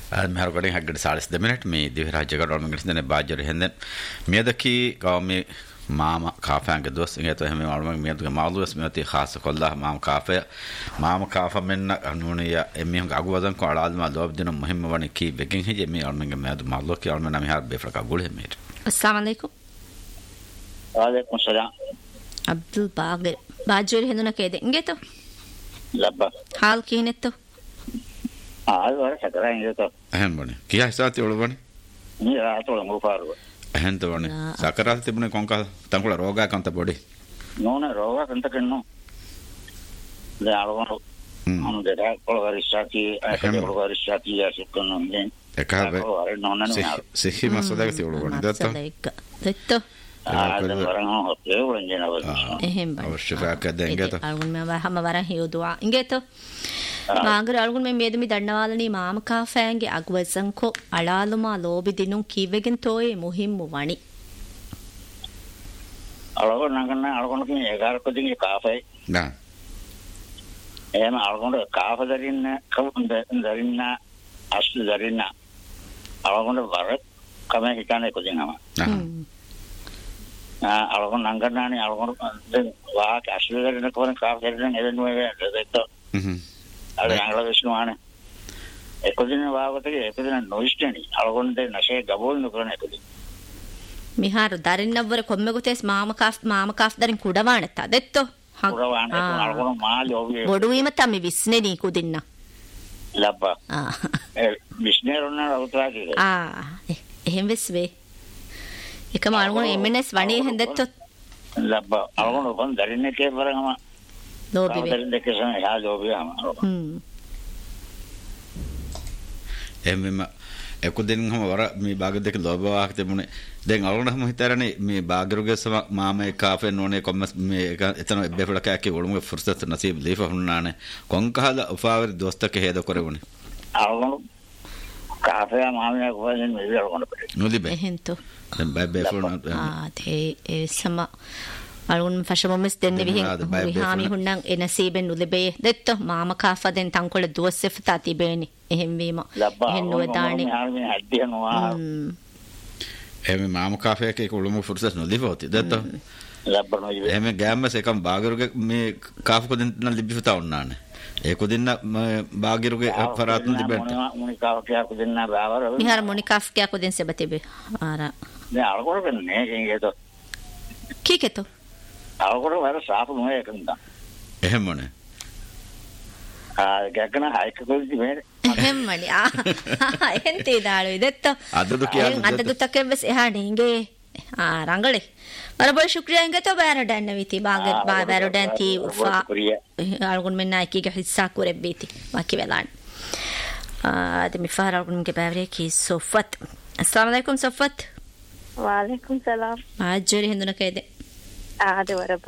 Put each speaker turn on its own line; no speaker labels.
meher godin haggad 40 minute me divra jagar on ngisne baajar henden medaki qawmi mama kaafanga dos ingeto heme malum meduga malus meti khas kollah mama kaafa menna anuniya emihun aguwadan ko aladma lobdina muhim wani ki begin heje me almenga medu mallo ki almena me har befraka gulhe me
assalamu alaikum
wa alaikum salam
abdul baajar henduna kede ingeto
labba
hal kinetto
wara sakara ingeto
ahen bone kiya hisati olubani
ni atol mo faru
ahen to bone sakara tibune konka tankula roga kanta body
nona roga kanta kenno le alwano deda kolgarishati kolgarishati yasikonu den
ekabe
nona
sehi masodaga ti olubani
detto
අවශ්‍යතාවයක් දැන්ගත
අල්ගුන් මේ වහම වර හියුදුවා ඉංගෙතෝ මාගර අල්ගුන් මේ මෙදමි දන්නවාලනී මාම කාෆෑන්ගේ අගවසන්කෝ අලාලුමා ලෝබි දිනුන් කීවෙගෙන් තෝයේ මුහිම්මු වණි
අල්ගුන් නංගන අල්ගුන් කින් ඒකාරක දිගේ කාෆේ
නා
එහෙම අල්ගුන් කාෆ දරින්න කවුන් දරින්න අස්ල දරින්න අල්ගුන් වර කම හිතන්නේ කොදිනම algon nangarnani algon wa ashleren ko kaaf deren eden we detto ala angla vishnuane ekodin waawata ekodin noisteni algon de nashe gabol nukrane ekodin
mihar darinnavvara kommegotes mama kaaf darin kudawanetta detto
kudawane algon maali ovi
boduwima tammi visneni kudinna
labba visneronna rawtrage
ehem vesve එකම අලුගුණ එම්එන්එස් වණේ හන්දෙත්තොත්
ලබ්බා අලුගුණ කොන් දරින්නේ කේ වරගම
ලෝබි වේ
දරින්නේ කේ යා ලෝබියම
එම්ම එකුදෙන් හම වර මේ බාග දෙක ලෝබවාක් තිබුණේ දැන් අලුගුණ හම හිතරනේ මේ බාගරුගේ සම මාමේ කාෆේ නෝනේ කොම්මස් මේ එතන බෙෆලක යකේ වලුගේ ෆුර්සත් නසීබ් ලීෆ හුන්නානේ කොන්කහල උපාවර දොස්තක හේද කරවුනේ
අලුගුණ කාෆේ මාමේ කොහෙන් මේ අලුගුණ පිට
නොලිබේ
එහෙන්තෝ
දැන් බයි ෆෝන්
ඒ සම අලුන් ෆෂමොමස් දෙන්නේ විහාමි හුන්නම් එනසීබෙන් උලෙබේ දෙත්ත මාම කාෆදෙන් තංකොල දුවස්සෙෆ තතිබේනි එහෙම් වීම එහෙන් නොදානේ
එහෙම මාම කාෆේ එකේ කොළුම ෆුර්සත් නොලිබෝති දෙත්ත
ලබ්බනෝ
එහෙම ගෑම්මස් එකම් බාගරුගේ මේ කාෆ කොදෙන් නම් ලිබිෆතා උන්නානේ ඒක දෙන්න බාගරුගේ අපරාත්න ලිබෙන්ට
මොනිකාව කියා කොදෙන්න බාවර
මිහාර මොනිකාෆ් කියා කොදෙන් සබතිබේ ආරා
දැන් අලකොර කන්නේ කිංගේතෝ
කීකේතෝ
අලකොර වල සාපු නොය එකඳ
එහෙමනේ
ගැගන හයික කොල්දි මේ
එහෙමනේ එහෙන් තේදාලු දෙත්ත
අදදු කියන්නේ
අදදු තකෙවස් එහානේ ඉංගේ රංගලේ බරබල් ශුක්‍රියා ඉංගේතෝ බෑරඩන්න විති බෑරඩන් තී උෆා අල්ගුන් මෙන්න එකීගේ හිස්සා කුරෙබ්බීති වාකි වෙලාන් දෙමි ෆාර අල්ගුන් ගේ බෑරේ කී සොෆත් अस्सलाम वालेकुम सफत
वालेकुम सलाम
आज जोरी हिंदुना कह दे
आदे वरब